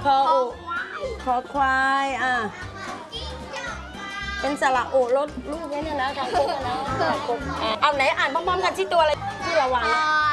คออุคอควายเป็นสระอุรถลูกนี้นะทางคุกนะเอาไหนอ่านพร้อมๆกันที่ตัวอะไรที่ระวังคอย